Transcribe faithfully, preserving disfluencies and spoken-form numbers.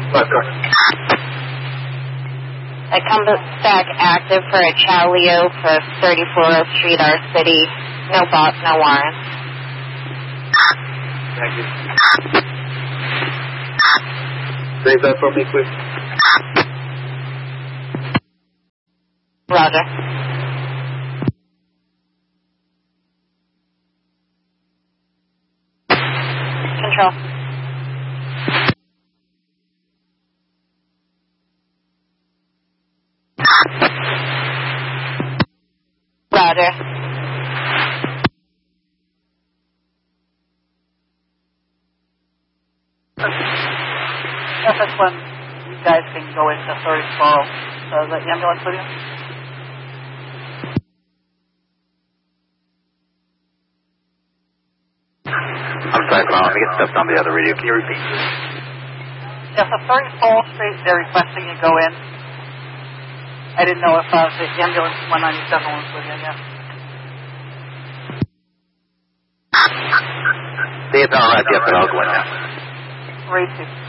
five car. A compass stack active for a Chow Leo for thirty-fourth Street, our city. No boss, no warrant. Thank you. Save that for me, please. Roger. Control. Roger. F S one, you guys can go into thirty-four. So is that the ambulance with you? I'm sorry, Carl. Let me get stuff on the other radio. Can you repeat? Yes, the thirty-fourth Street, they're requesting you go in. I didn't know if uh, the ambulance one ninety-seven was with you, yeah. See, it's all right. Yes, but I'll go in now. Three two.